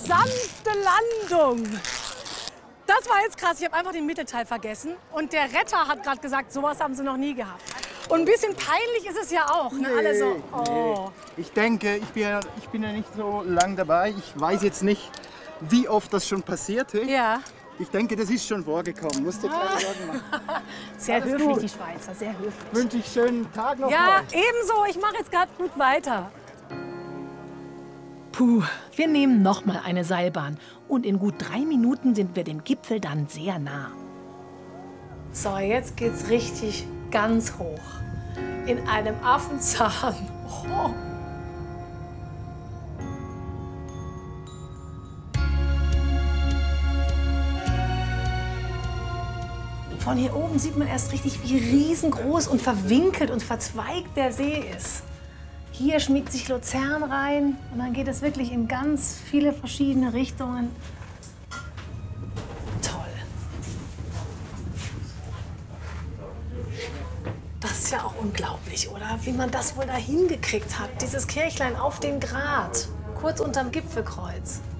sanfte Landung. Das war jetzt krass. Ich habe einfach den Mittelteil vergessen. Und der Retter hat gerade gesagt, sowas haben sie noch nie gehabt. Und ein bisschen peinlich ist es ja auch. Ne? Nee, Alle so, oh. nee. Ich denke, ich bin ja nicht so lang dabei. Ich weiß jetzt nicht, wie oft das schon passierte. Ja. Ich denke, das ist schon vorgekommen. Musst du keine Sorgen machen. Sehr Alles höflich, gut. die Schweizer, sehr höflich. Wünsche ich schönen Tag noch. Ja, mal. ebenso. Ich mache jetzt gerade gut weiter. Puh, wir nehmen noch mal eine Seilbahn. Und in gut 3 Minuten sind wir dem Gipfel dann sehr nah. So, jetzt geht's richtig ganz hoch. In einem Affenzahn. Oh. Von hier oben sieht man erst richtig, wie riesengroß und verwinkelt und verzweigt der See ist. Hier schmiegt sich Luzern rein und dann geht es wirklich in ganz viele verschiedene Richtungen. Toll. Das ist ja auch unglaublich, oder? Wie man das wohl da hingekriegt hat. Dieses Kirchlein auf dem Grat, kurz unterm Gipfelkreuz.